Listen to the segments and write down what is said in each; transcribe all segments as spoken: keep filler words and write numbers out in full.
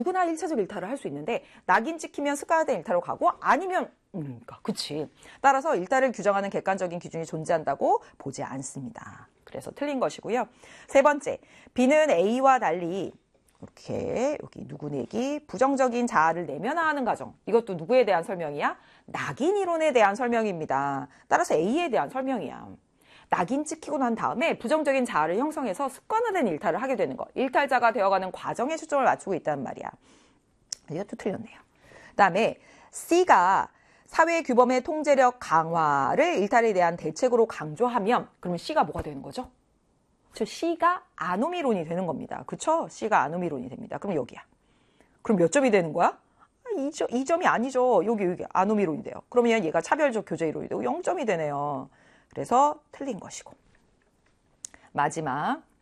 누구나 일차적 일탈을 할 수 있는데 낙인 찍히면 습관화된 일탈로 가고 아니면 음, 그치. 따라서 일탈을 규정하는 객관적인 기준이 존재한다고 보지 않습니다. 그래서 틀린 것이고요. 세 번째, B는 A와 달리 이렇게 여기 누구 내기 부정적인 자아를 내면화하는 과정. 이것도 누구에 대한 설명이야? 낙인 이론에 대한 설명입니다. 따라서 A에 대한 설명이야. 낙인 찍히고 난 다음에 부정적인 자아를 형성해서 습관화된 일탈을 하게 되는 거. 일탈자가 되어가는 과정에 초점을 맞추고 있다는 말이야. 이것도 틀렸네요. 그 다음에 C가 사회 규범의 통제력 강화를 일탈에 대한 대책으로 강조하면 그러면 C가 뭐가 되는 거죠? 저 C가 아노미론이 되는 겁니다. 그쵸? C가 아노미론이 됩니다. 그럼 여기야. 그럼 몇 점이 되는 거야? 이 점, 이 점이 아니죠. 여기 여기 아노미론이 돼요. 그러면 얘가 차별적 교제 이론이 되고 영 점이 되네요. 그래서 틀린 것이고. 마지막.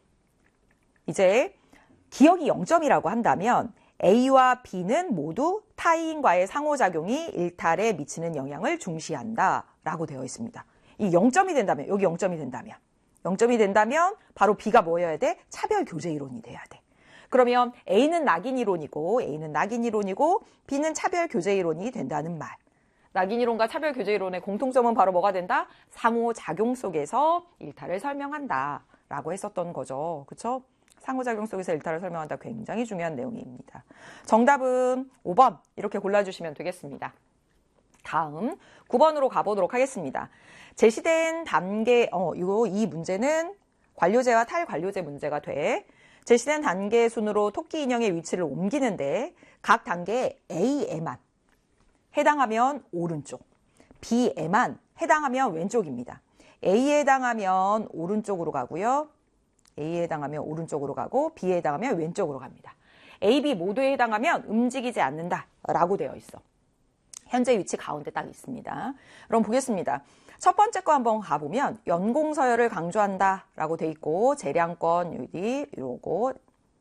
이제 기억이 영 점이라고 한다면 A와 B는 모두 타인과의 상호작용이 일탈에 미치는 영향을 중시한다 라고 되어 있습니다. 이 영 점이 된다면, 여기 영 점이 된다면, 영 점이 된다면 바로 B가 뭐여야 돼? 차별교제 이론이 돼야 돼. 그러면 A는 낙인 이론이고, A는 낙인 이론이고, B는 차별교제 이론이 된다는 말. 낙인 이론과 차별 교제 이론의 공통점은 바로 뭐가 된다? 상호작용 속에서 일탈을 설명한다 라고 했었던 거죠. 그쵸? 상호작용 속에서 일탈을 설명한다. 굉장히 중요한 내용입니다. 정답은 오 번 이렇게 골라주시면 되겠습니다. 다음 구 번으로 가보도록 하겠습니다. 제시된 단계, 어, 이거, 이 문제는 관료제와 탈관료제 문제가 돼. 제시된 단계 순으로 토끼 인형의 위치를 옮기는데 각 단계에 A에만 해당하면 오른쪽, B에만 해당하면 왼쪽입니다. A에 해당하면 오른쪽으로 가고요. A에 해당하면 오른쪽으로 가고 B에 해당하면 왼쪽으로 갑니다. A, B 모두에 해당하면 움직이지 않는다 라고 되어 있어. 현재 위치 가운데 딱 있습니다. 그럼 보겠습니다. 첫 번째 거 한번 가보면 연공서열을 강조한다 라고 돼 있고 재량권 여기 이러고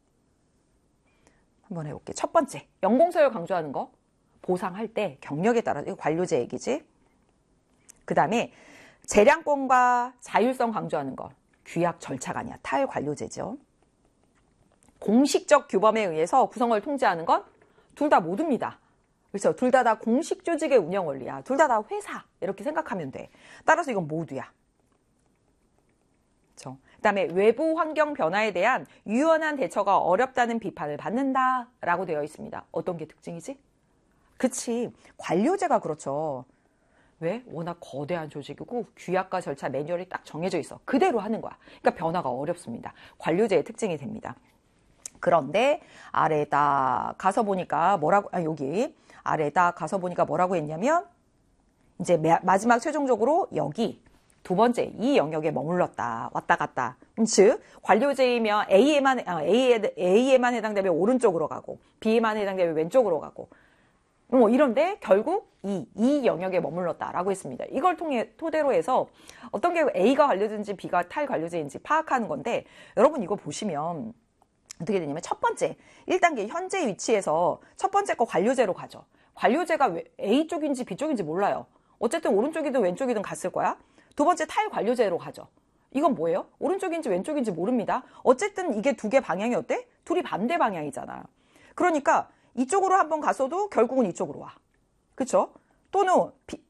한번 해볼게. 첫 번째 연공서열 강조하는 거 보상할 때 경력에 따라 이거 관료제 얘기지. 그 다음에 재량권과 자율성 강조하는 거 규약 절차가 아니야. 탈관료제죠. 공식적 규범에 의해서 구성을 통제하는 건 둘 다 모두입니다. 그래서 둘 다 다 공식 조직의 운영 원리야. 둘 다 다 회사 이렇게 생각하면 돼. 따라서 이건 모두야. 그렇죠? 그다음에 외부 환경 변화에 대한 유연한 대처가 어렵다는 비판을 받는다라고 되어 있습니다. 어떤 게 특징이지? 그치. 관료제가 그렇죠. 왜? 워낙 거대한 조직이고 규약과 절차 매뉴얼이 딱 정해져 있어. 그대로 하는 거야. 그러니까 변화가 어렵습니다. 관료제의 특징이 됩니다. 그런데 아래에다 가서 보니까 뭐라고, 아, 여기 아래에다 가서 보니까 뭐라고 했냐면 이제 마지막 최종적으로 여기 두 번째 이 영역에 머물렀다. 왔다 갔다. 즉 관료제이면 A에만, A에, A에만 해당되면 오른쪽으로 가고 B에만 해당되면 왼쪽으로 가고 뭐 이런데 결국 이, 이 영역에 머물렀다라고 했습니다. 이걸 통해 토대로 해서 어떤 게 A가 관료제인지 B가 탈관료제인지 파악하는 건데 여러분 이거 보시면 어떻게 되냐면 첫 번째 일 단계 현재 위치에서 첫 번째 거 관료제로 가죠. 관료제가 A 쪽인지 B 쪽인지 몰라요. 어쨌든 오른쪽이든 왼쪽이든 갔을 거야. 두 번째 탈관료제로 가죠. 이건 뭐예요? 오른쪽인지 왼쪽인지 모릅니다. 어쨌든 이게 두 개 방향이 어때? 둘이 반대 방향이잖아. 그러니까 이쪽으로 한번 갔어도 결국은 이쪽으로 와. 그쵸? 또는 B,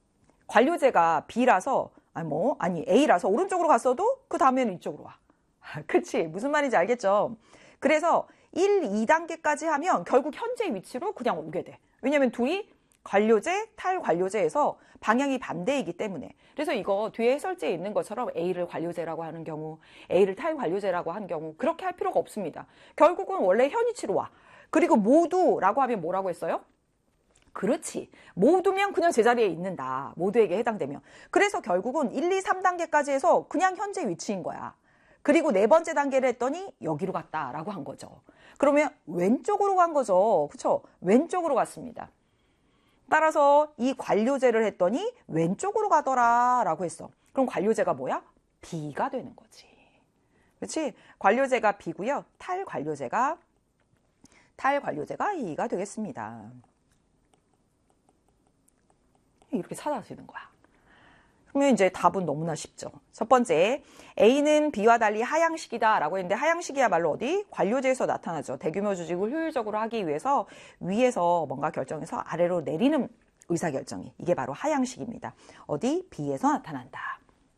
관료제가 B라서 아니 뭐 아니 A라서 오른쪽으로 갔어도 그 다음에는 이쪽으로 와. 그치? 무슨 말인지 알겠죠? 그래서 일, 이 단계까지 하면 결국 현재 위치로 그냥 오게 돼. 왜냐면 둘이 관료제, 탈관료제에서 방향이 반대이기 때문에. 그래서 이거 뒤에 해설지에 있는 것처럼 A를 관료제라고 하는 경우, A를 탈관료제라고 하는 경우 그렇게 할 필요가 없습니다. 결국은 원래 현 위치로 와. 그리고 모두라고 하면 뭐라고 했어요? 그렇지. 모두면 그냥 제자리에 있는다. 모두에게 해당되면. 그래서 결국은 일, 이, 삼 단계까지 해서 그냥 현재 위치인 거야. 그리고 네 번째 단계를 했더니 여기로 갔다라고 한 거죠. 그러면 왼쪽으로 간 거죠. 그렇죠? 왼쪽으로 갔습니다. 따라서 이 관료제를 했더니 왼쪽으로 가더라라고 했어. 그럼 관료제가 뭐야? B가 되는 거지. 그렇지? 관료제가 B고요. 탈관료제가 탈관료제가 A가 되겠습니다. 이렇게 찾아지는 거야. 그러면 이제 답은 너무나 쉽죠. 첫 번째, A는 B와 달리 하향식이다 라고 했는데 하향식이야말로 어디? 관료제에서 나타나죠. 대규모 조직을 효율적으로 하기 위해서 위에서 뭔가 결정해서 아래로 내리는 의사결정이 이게 바로 하향식입니다. 어디? B에서 나타난다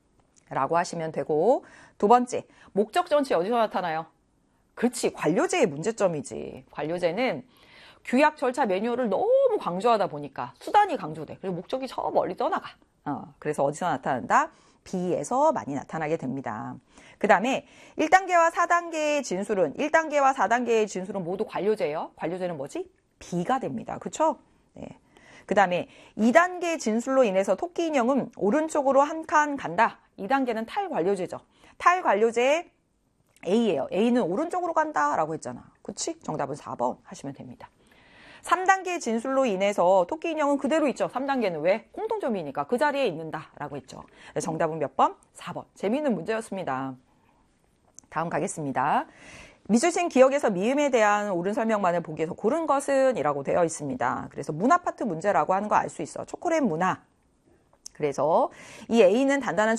라고 하시면 되고, 두 번째, 목적 전치 어디서 나타나요? 그렇지, 관료제의 문제점이지. 관료제는 규약 절차 매뉴얼을 너무 강조하다 보니까 수단이 강조돼. 그리고 목적이 저 멀리 떠나가. 어, 그래서 어디서 나타난다? B에서 많이 나타나게 됩니다. 그 다음에 일 단계와 사 단계의 진술은 일 단계와 사 단계의 진술은 모두 관료제예요. 관료제는 뭐지? B가 됩니다. 그렇죠? 네. 그 다음에 이 단계 진술로 인해서 토끼 인형은 오른쪽으로 한 칸 간다. 이 단계는 탈관료제죠. 탈관료제 A예요. A는 오른쪽으로 간다 라고 했잖아. 그치? 정답은 사 번 하시면 됩니다. 삼 단계 진술로 인해서 토끼 인형은 그대로 있죠. 삼 단계는 왜? 공통점이니까 그 자리에 있는다 라고 했죠. 정답은 몇 번? 사 번. 재미있는 문제였습니다. 다음 가겠습니다. 미술생 기억에서 미음에 대한 옳은 설명만을 보기에서 고른 것은 이라고 되어 있습니다. 그래서 문화 파트 문제라고 하는 거 알 수 있어. 초콜릿 문화. 그래서 이 A는 단단한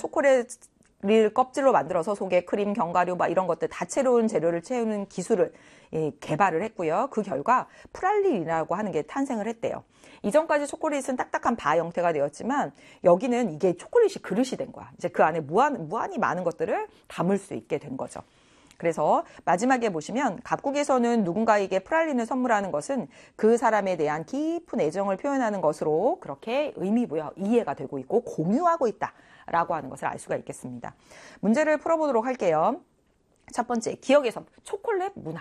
초콜릿을 껍질로 만들어서 속에 크림, 견과류 막 이런 것들 다채로운 재료를 채우는 기술을 예, 개발을 했고요. 그 결과 프랄린이라고 하는 게 탄생을 했대요. 이전까지 초콜릿은 딱딱한 바 형태가 되었지만 여기는 이게 초콜릿이 그릇이 된 거야. 이제 그 안에 무한, 무한히 많은 것들을 담을 수 있게 된 거죠. 그래서 마지막에 보시면 갑국에서는 누군가에게 프랄린을 선물하는 것은 그 사람에 대한 깊은 애정을 표현하는 것으로 그렇게 의미부여 이해가 되고 있고 공유하고 있다라고 하는 것을 알 수가 있겠습니다. 문제를 풀어보도록 할게요. 첫 번째, 기억에서 초콜릿 문화.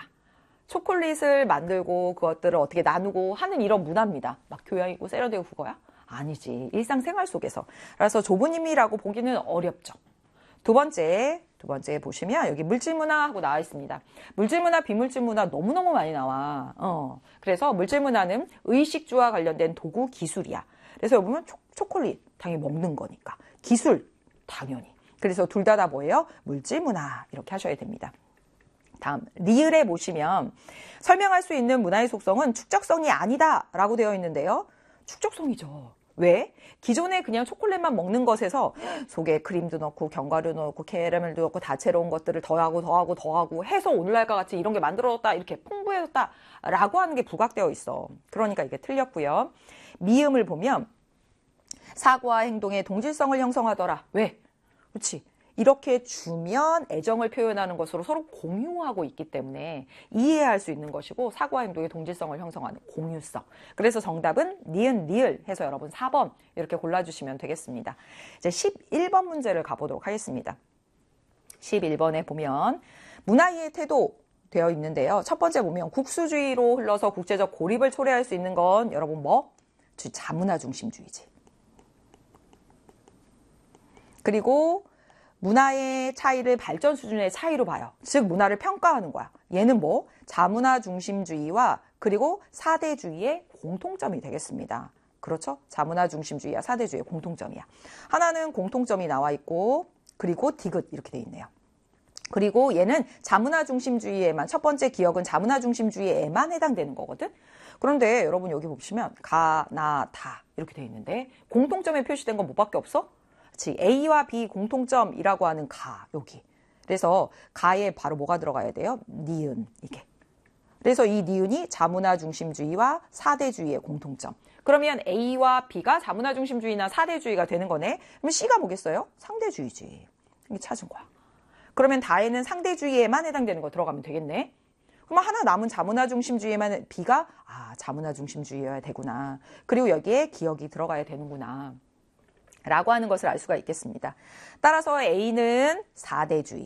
초콜릿을 만들고 그것들을 어떻게 나누고 하는 이런 문화입니다. 막 교양이고 세련되고 그거야? 아니지. 일상생활 속에서. 그래서 좁은 의미라고 보기는 어렵죠. 두 번째, 두 번째 보시면 여기 물질문화하고 나와 있습니다. 물질문화, 비물질문화 너무너무 많이 나와. 어, 그래서 물질문화는 의식주와 관련된 도구 기술이야. 그래서 여기 보면 초, 초콜릿 당연히 먹는 거니까. 기술 당연히. 그래서 둘 다 다 뭐예요? 물질문화 이렇게 하셔야 됩니다. 다음, 리을에 보시면 설명할 수 있는 문화의 속성은 축적성이 아니다 라고 되어 있는데요. 축적성이죠. 왜? 기존에 그냥 초콜릿만 먹는 것에서 속에 크림도 넣고 견과류 넣고 캐러멜도 넣고 다채로운 것들을 더하고 더하고 더하고 해서 오늘날과 같이 이런 게 만들어졌다 이렇게 풍부해졌다 라고 하는 게 부각되어 있어. 그러니까 이게 틀렸고요. 미음을 보면 사고와 행동의 동질성을 형성하더라. 왜? 그렇지. 이렇게 주면 애정을 표현하는 것으로 서로 공유하고 있기 때문에 이해할 수 있는 것이고 사고와 행동의 동질성을 형성하는 공유성. 그래서 정답은 니은 리을 해서 여러분 사 번 이렇게 골라주시면 되겠습니다. 이제 십일 번 문제를 가보도록 하겠습니다. 십일 번에 보면 문화이해 태도 되어 있는데요. 첫 번째 보면 국수주의로 흘러서 국제적 고립을 초래할 수 있는 건 여러분 뭐? 자문화 중심주의지. 그리고 문화의 차이를 발전 수준의 차이로 봐요. 즉 문화를 평가하는 거야. 얘는 뭐? 자문화 중심주의와 그리고 사대주의의 공통점이 되겠습니다. 그렇죠? 자문화 중심주의와 사대주의의 공통점이야. 하나는 공통점이 나와 있고 그리고 디귿 이렇게 돼 있네요. 그리고 얘는 자문화 중심주의에만 첫 번째 기억은 자문화 중심주의에만 해당되는 거거든. 그런데 여러분 여기 보시면 가, 나, 다 이렇게 돼 있는데 공통점에 표시된 건 뭐밖에 없어? 그치, A와 B 공통점이라고 하는 가, 여기. 그래서 가에 바로 뭐가 들어가야 돼요? 니은, 이게. 그래서 이 니은이 자문화 중심주의와 사대주의의 공통점. 그러면 A와 B가 자문화 중심주의나 사대주의가 되는 거네. 그럼 C가 뭐겠어요? 상대주의지. 이게 찾은 거야. 그러면 다에는 상대주의에만 해당되는 거 들어가면 되겠네. 그러면 하나 남은 자문화 중심주의에만 B가 아, 자문화 중심주의여야 되구나. 그리고 여기에 기억이 들어가야 되는구나. 라고 하는 것을 알 수가 있겠습니다. 따라서 A는 사대주의,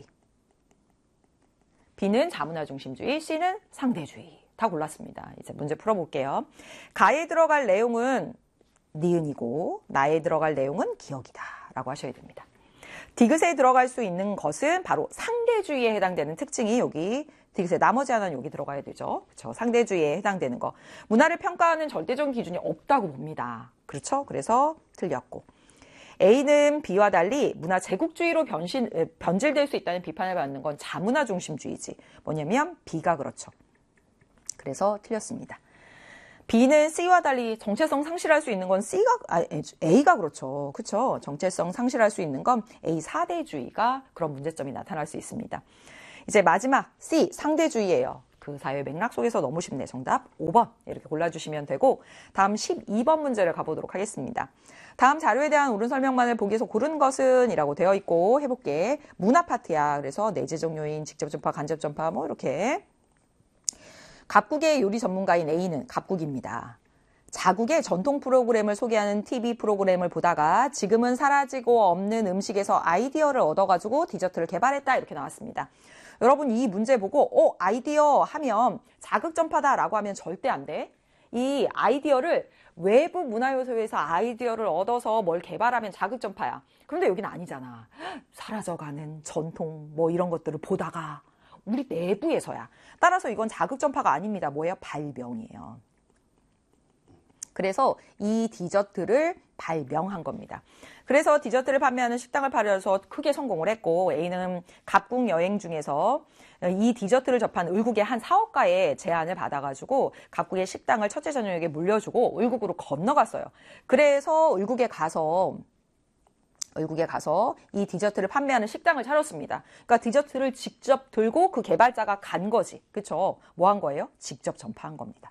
B는 자문화 중심주의, C는 상대주의. 다 골랐습니다. 이제 문제 풀어볼게요. 가에 들어갈 내용은 니은이고 나에 들어갈 내용은 기억이다 라고 하셔야 됩니다. 디귿에 들어갈 수 있는 것은 바로 상대주의에 해당되는 특징이 여기 디귿에 나머지 하나는 여기 들어가야 되죠. 그렇죠? 상대주의에 해당되는 거. 문화를 평가하는 절대적인 기준이 없다고 봅니다. 그렇죠? 그래서 틀렸고. A는 B와 달리 문화 제국주의로 변신, 변질될 수 있다는 비판을 받는 건 자문화 중심주의지. 뭐냐면 B가 그렇죠. 그래서 틀렸습니다. B는 C와 달리 정체성 상실할 수 있는 건 C가, 아, A가 그렇죠. 그쵸? 정체성 상실할 수 있는 건 A 사대주의가 그런 문제점이 나타날 수 있습니다. 이제 마지막 C 상대주의예요. 그 사회 맥락 속에서 너무 쉽네. 정답 오 번 이렇게 골라주시면 되고, 다음 십이 번 문제를 가보도록 하겠습니다. 다음 자료에 대한 옳은 설명만을 보기에서 고른 것은 이라고 되어 있고, 해볼게. 문화 파트야. 그래서 내재적 요인, 직접 전파, 간접 전파 뭐 이렇게. 갑국의 요리 전문가인 A는 갑국입니다. 자국의 전통 프로그램을 소개하는 티비 프로그램을 보다가 지금은 사라지고 없는 음식에서 아이디어를 얻어가지고 디저트를 개발했다. 이렇게 나왔습니다. 여러분 이 문제 보고 어 아이디어 하면 자극전파다라고 하면 절대 안 돼. 이 아이디어를 외부 문화요소에서 아이디어를 얻어서 뭘 개발하면 자극전파야. 그런데 여기는 아니잖아. 사라져가는 전통 뭐 이런 것들을 보다가 우리 내부에서야. 따라서 이건 자극전파가 아닙니다. 뭐예요? 발명이에요. 그래서 이 디저트를 발명한 겁니다. 그래서 디저트를 판매하는 식당을 팔아서 크게 성공을 했고, A는 갑국 여행 중에서 이 디저트를 접한 을국의 한 사업가의 제안을 받아가지고 갑국의 식당을 첫째 저녁에 물려주고 을국으로 건너갔어요. 그래서 을국에 가서 을국에 가서 이 디저트를 판매하는 식당을 차렸습니다. 그러니까 디저트를 직접 들고 그 개발자가 간 거지. 그쵸? 뭐 한 거예요? 직접 전파한 겁니다.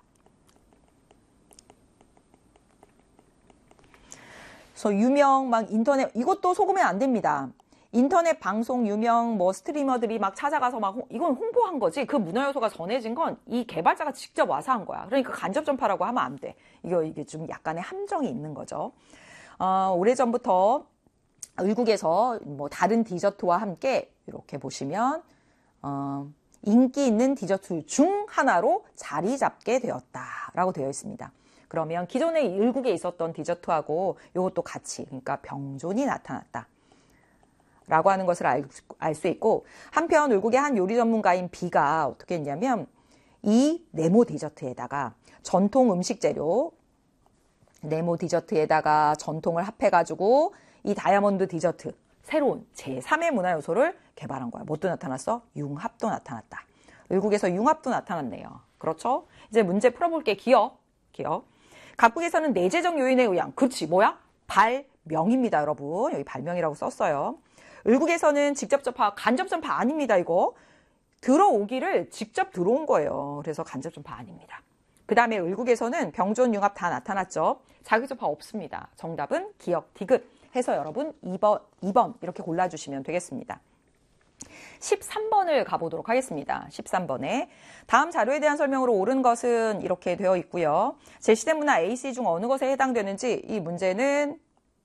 그래서 유명 막 인터넷, 이것도 속으면 안 됩니다. 인터넷 방송 유명 뭐 스트리머들이 막 찾아가서 막 홍, 이건 홍보한 거지. 그 문화 요소가 전해진 건 이 개발자가 직접 와서 한 거야. 그러니까 간접 전파라고 하면 안 돼. 이거 이게 좀 약간의 함정이 있는 거죠. 어, 오래전부터 을국에서 뭐 다른 디저트와 함께 이렇게 보시면 어, 인기 있는 디저트 중 하나로 자리 잡게 되었다라고 되어 있습니다. 그러면 기존에 을국에 있었던 디저트하고 이것도 같이, 그러니까 병존이 나타났다 라고 하는 것을 알 수 있고, 한편 을국의 한 요리 전문가인 B가 어떻게 했냐면 이 네모 디저트에다가 전통 음식 재료, 네모 디저트에다가 전통을 합해가지고 이 다이아몬드 디저트, 새로운 제삼의 문화 요소를 개발한 거야. 뭣도 나타났어? 융합도 나타났다. 을국에서 융합도 나타났네요. 그렇죠? 이제 문제 풀어볼게. 기억. 기억. 갑국에서는 내재적 요인에 의한, 그렇지, 뭐야? 발명입니다, 여러분. 여기 발명이라고 썼어요. 을국에서는 직접 전파, 간접 전파 아닙니다, 이거. 들어오기를 직접 들어온 거예요. 그래서 간접 전파 아닙니다. 그 다음에 을국에서는 병존 융합 다 나타났죠. 자극 전파 없습니다. 정답은 기억, 디귿 해서 여러분 이 번, 이 번 이렇게 골라주시면 되겠습니다. 십삼 번을 가보도록 하겠습니다. 십삼 번에 다음 자료에 대한 설명으로 옳은 것은 이렇게 되어 있고요. 제시된 문화 A, C 중 어느 것에 해당되는지, 이 문제는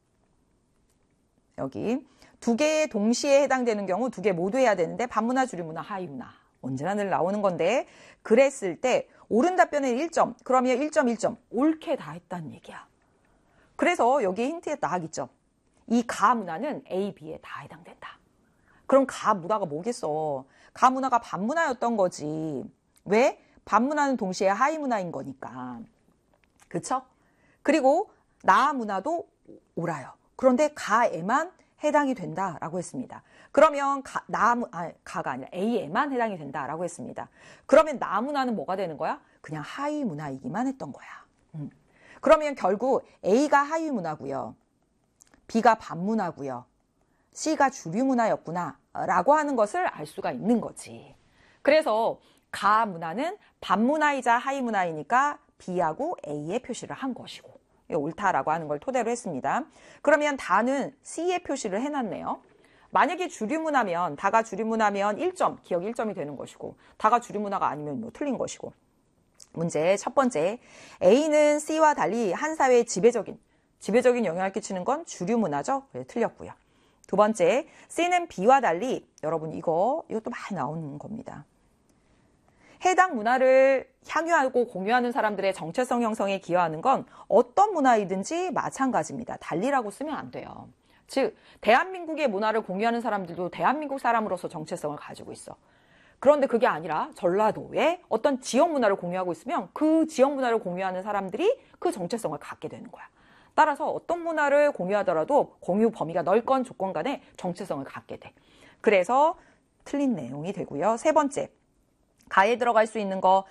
여기 두 개의 동시에 해당되는 경우 두 개 모두 해야 되는데 반문화, 주류문화, 하위문화 언제나 늘 나오는 건데, 그랬을 때 옳은 답변은 일 점, 그러면 일 점 일 점 옳게 다 했다는 얘기야. 그래서 여기에 힌트에 나가겠죠. 이 가문화는 A, B에 다 해당된다. 그럼 가문화가 뭐겠어? 가문화가 반문화였던 거지. 왜? 반문화는 동시에 하위문화인 거니까. 그쵸? 그리고 나문화도 옳아요. 그런데 가에만 해당이 된다라고 했습니다. 그러면 가, 나무, 아, 가가 아니라 A에만 해당이 된다라고 했습니다. 그러면 나문화는 뭐가 되는 거야? 그냥 하위문화이기만 했던 거야. 음. 그러면 결국 A가 하위문화고요. B가 반문화고요. C가 주류문화였구나 라고 하는 것을 알 수가 있는 거지. 그래서 가문화는 반문화이자 하위문화이니까 B하고 A에 표시를 한 것이고, 옳다라고 하는 걸 토대로 했습니다. 그러면 다는 C에 표시를 해놨네요. 만약에 주류문화면, 다가 주류문화면 일 점, 기억 일 점이 되는 것이고, 다가 주류문화가 아니면 뭐 틀린 것이고. 문제 첫 번째, A는 C와 달리 한 사회의 지배적인, 지배적인 영향을 끼치는 건 주류문화죠. 네, 틀렸고요. 두 번째, C는 B와 달리, 여러분 이거, 이것도 많이 나오는 겁니다. 해당 문화를 향유하고 공유하는 사람들의 정체성 형성에 기여하는 건 어떤 문화이든지 마찬가지입니다. 달리라고 쓰면 안 돼요. 즉, 대한민국의 문화를 공유하는 사람들도 대한민국 사람으로서 정체성을 가지고 있어. 그런데 그게 아니라 전라도에 어떤 지역 문화를 공유하고 있으면 그 지역 문화를 공유하는 사람들이 그 정체성을 갖게 되는 거야. 따라서 어떤 문화를 공유하더라도 공유 범위가 넓건 좁건 간에 정체성을 갖게 돼. 그래서 틀린 내용이 되고요. 세 번째, 가에 들어갈 수 있는 거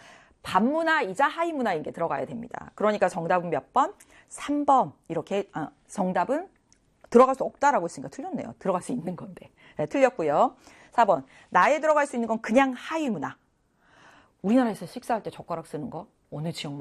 반문화이자 하위문화인 게 들어가야 됩니다. 그러니까 정답은 몇 번? 삼 번. 이렇게 아, 정답은 들어갈 수 없다라고 했으니까 틀렸네요. 들어갈 수 있는 건데. 네, 틀렸고요. 사 번. 나에 들어갈 수 있는 건 그냥 하위문화. 우리나라에서 식사할 때 젓가락 쓰는 거 어느 지역만